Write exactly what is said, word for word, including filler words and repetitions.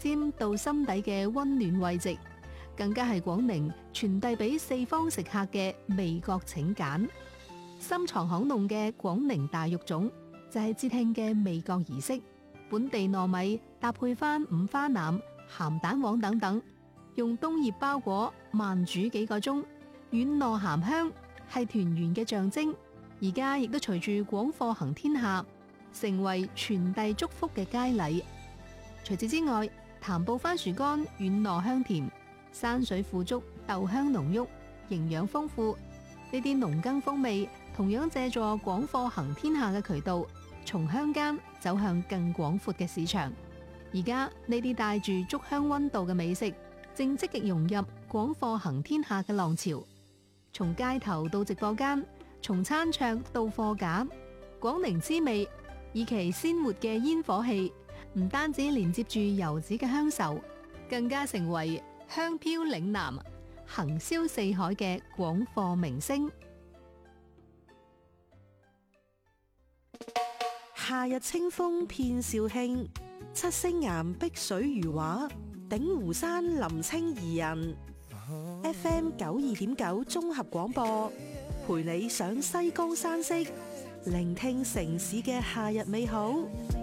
沾到心底嘅溫暖慰藉，更加係廣寧傳遞俾四方食客嘅味覺請柬。深藏巷弄嘅廣寧大肉粽就係節慶嘅味覺儀式，本地糯米搭配翻五花腩、鹹蛋黃等等，用冬葉包裹慢煮幾個鐘，軟糯鹹香，係團圓嘅象徵。而家亦都隨住廣貨行天下，成為傳遞祝福嘅佳禮。除此之外，潭埔番薯乾軟糯香甜，山水腐竹豆香濃郁，營養豐富。呢啲農耕風味同樣借助廣貨行天下嘅渠道，從鄉間走向更廣闊嘅市場。而家呢啲帶住竹香溫度嘅美食，正積極融入廣貨行天下嘅浪潮。從街頭到直播間，從餐桌到貨架，廣寧滋味以其鮮活嘅煙火氣，唔單止連接住遊子嘅鄉愁，更加成為香飄嶺南、行銷四海嘅廣貨明星。 夏日清風遍肇慶，七星岩碧水如畫，鼎湖山林清怡人。F M 九二點九綜合廣播，陪你上西江山色，聆聽城市嘅夏日美好。